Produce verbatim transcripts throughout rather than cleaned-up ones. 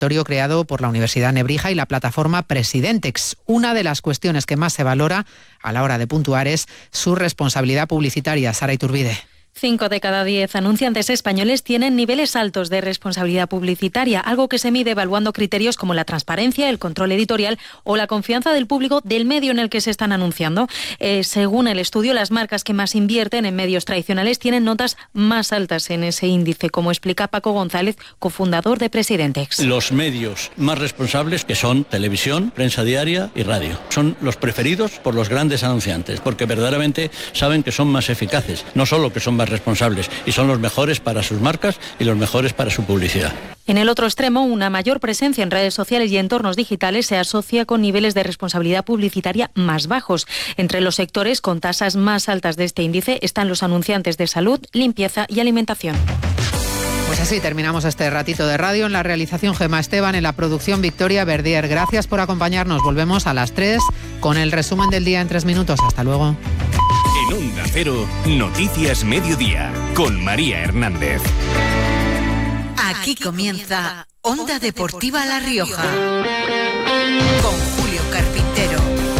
observatorio creado por la Universidad Nebrija y la plataforma Presidentex. Una de las cuestiones que más se valora a la hora de puntuar es su responsabilidad publicitaria. Sara Iturbide. Cinco de cada diez anunciantes españoles tienen niveles altos de responsabilidad publicitaria, algo que se mide evaluando criterios como la transparencia, el control editorial o la confianza del público del medio en el que se están anunciando. Eh, según el estudio, las marcas que más invierten en medios tradicionales tienen notas más altas en ese índice, como explica Paco González, cofundador de Presidentex. Los medios más responsables, que son televisión, prensa diaria y radio, son los preferidos por los grandes anunciantes, porque verdaderamente saben que son más eficaces, no solo que son más responsables, y son los mejores para sus marcas y los mejores para su publicidad. En el otro extremo, una mayor presencia en redes sociales y entornos digitales se asocia con niveles de responsabilidad publicitaria más bajos. Entre los sectores con tasas más altas de este índice están los anunciantes de salud, limpieza y alimentación. Pues así terminamos este ratito de radio. En la realización Gemma Esteban, en la producción Victoria Verdier. Gracias por acompañarnos. Volvemos a las tres con el resumen del día en tres minutos. Hasta luego. En Onda Cero, Noticias Mediodía, con María Hernández. Aquí comienza Onda Deportiva La Rioja, con Julio Carpintero.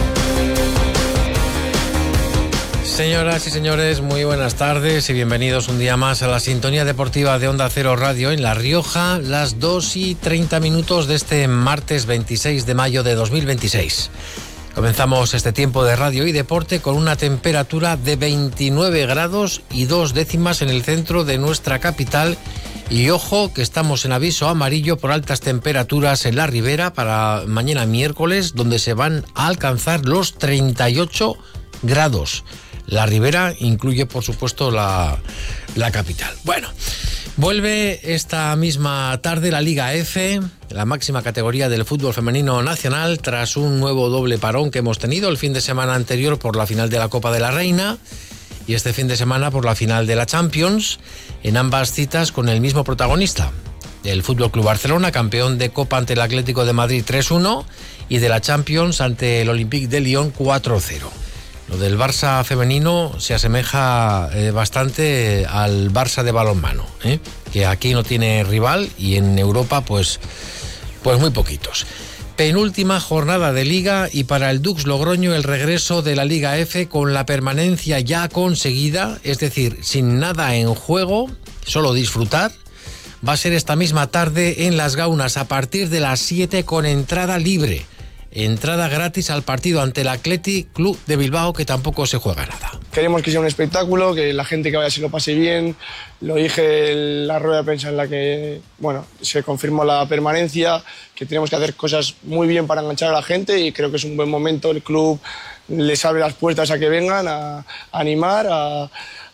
Señoras y señores, muy buenas tardes y bienvenidos un día más a la sintonía deportiva de Onda Cero Radio en La Rioja, las dos y treinta minutos de este martes veintiséis de mayo de dos mil veintiséis. Comenzamos este tiempo de radio y deporte con una temperatura de veintinueve grados y dos décimas en el centro de nuestra capital. Y ojo que estamos en aviso amarillo por altas temperaturas en la Ribera para mañana miércoles, donde se van a alcanzar los treinta y ocho grados. La Ribera incluye, por supuesto, la, la capital. Bueno, vuelve esta misma tarde la Liga F, la máxima categoría del fútbol femenino nacional, tras un nuevo doble parón que hemos tenido el fin de semana anterior por la final de la Copa de la Reina y este fin de semana por la final de la Champions, en ambas citas con el mismo protagonista. El F C Barcelona, campeón de Copa ante el Atlético de Madrid tres uno y de la Champions ante el Olympique de Lyon cuatro cero. Lo del Barça femenino se asemeja eh, bastante al Barça de balonmano, ¿eh? que aquí no tiene rival y en Europa pues, pues muy poquitos. Penúltima jornada de Liga y para el Dux Logroño el regreso de la Liga F con la permanencia ya conseguida, es decir, sin nada en juego, solo disfrutar. Va a ser esta misma tarde en Las Gaunas a partir de las siete con entrada libre. Entrada gratis al partido ante el Athletic Club de Bilbao, que tampoco se juega nada. Queremos que sea un espectáculo, que la gente que vaya se lo pase bien. Lo dije en la rueda de prensa en la que bueno, se confirmó la permanencia, que tenemos que hacer cosas muy bien para enganchar a la gente y creo que es un buen momento. El club les abre las puertas a que vengan, a, a animar, a,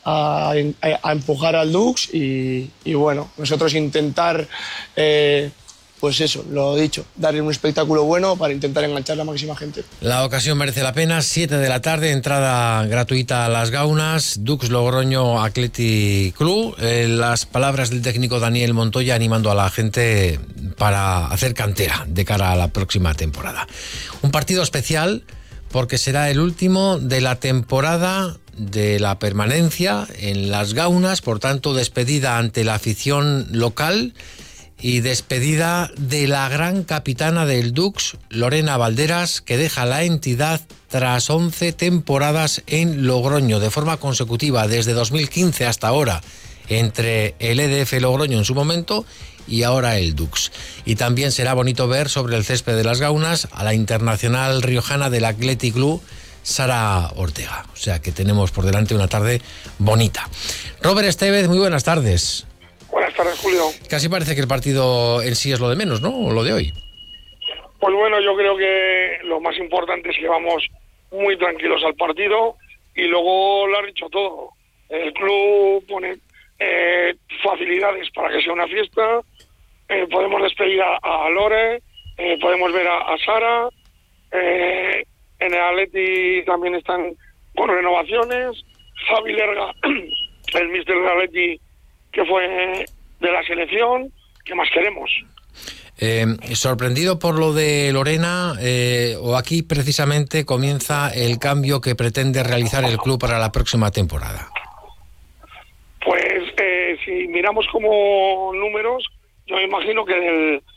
a, a empujar al Dux y, y bueno, nosotros intentar... Eh, Pues eso, lo dicho, darle un espectáculo bueno para intentar enganchar a la máxima gente. La ocasión merece la pena, siete de la tarde, entrada gratuita a Las Gaunas, Dux Logroño Athletic Club. Eh, las palabras del técnico Daniel Montoya animando a la gente para hacer cantera de cara a la próxima temporada. Un partido especial porque será el último de la temporada de la permanencia en Las Gaunas, por tanto despedida ante la afición local y despedida de la gran capitana del Dux, Lorena Valderas, que deja la entidad tras once temporadas en Logroño, de forma consecutiva desde dos mil quince hasta ahora, entre el E D F Logroño en su momento y ahora el Dux. Y también será bonito ver sobre el césped de Las Gaunas a la internacional riojana del Athletic Club, Sara Ortega. O sea que tenemos por delante una tarde bonita. Robert Estevez, muy buenas tardes. Buenas tardes, Julio. Casi parece que el partido en sí es lo de menos, ¿no? O lo de hoy. Pues bueno, yo creo que lo más importante es que vamos muy tranquilos al partido y luego lo has dicho todo. El club pone eh, facilidades para que sea una fiesta, eh, podemos despedir a, a Lore, eh, podemos ver a, a Sara, eh, en el Atleti también están con renovaciones, Javi Lerga, el míster del Atleti, que fue de la selección. ¿Qué más queremos? Eh, sorprendido por lo de Lorena, eh, o aquí precisamente comienza el cambio que pretende realizar el club para la próxima temporada. Pues eh, si miramos como números, yo me imagino que del,